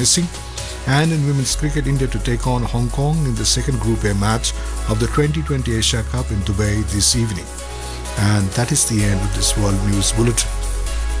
practicing. And in women's cricket, India to take on Hong Kong in the second Group A match of the 2020 Asia Cup in Dubai this evening. And that is the end of this World News Bulletin.